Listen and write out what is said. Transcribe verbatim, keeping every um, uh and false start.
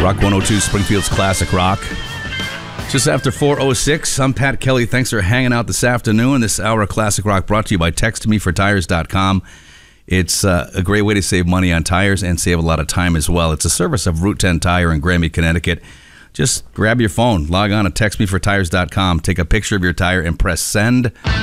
Rock one oh two, Springfield's Classic Rock. Just after four oh six, I'm Pat Kelly. Thanks for hanging out this afternoon. This hour of Classic Rock brought to you by text me for tires dot com. It's uh, a great way to save money on tires and save a lot of time as well. It's a service of Route ten Tire in Granby, Connecticut. Just grab your phone, log on to text me for tires dot com, take a picture of your tire, and press send.